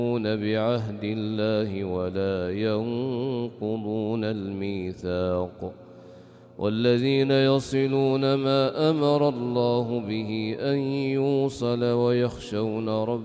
بعهد الله ولا ينقضون الميثاق والذين يصلون ما أمر الله به أن يوصل ويخشون ربهم